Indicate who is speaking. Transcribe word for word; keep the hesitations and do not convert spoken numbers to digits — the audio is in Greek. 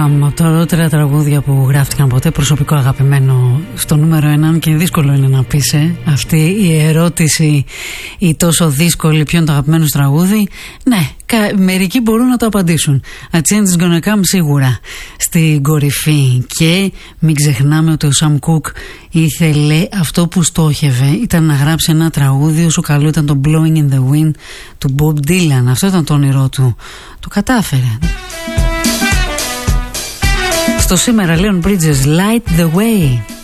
Speaker 1: Come από τα ωραιότερα τραγούδια που γράφτηκαν ποτέ, προσωπικό αγαπημένο στο νούμερο ένα. Και δύσκολο είναι να πεις ε, αυτή η ερώτηση η τόσο δύσκολη, ποιο είναι το αγαπημένο σου τραγούδι. Ναι, κα, μερικοί μπορούν να το απαντήσουν. A Change is Gonna Come σίγουρα στην κορυφή. Και μην ξεχνάμε ότι ο Sam Cooke ήθελε, αυτό που στόχευε ήταν να γράψει ένα τραγούδι όσο καλό ήταν το Blowing in the Wind του Bob Dylan. Αυτό ήταν το όνειρό του. Το κατάφερε. Στο σήμερα Leon Bridges, Light the Way.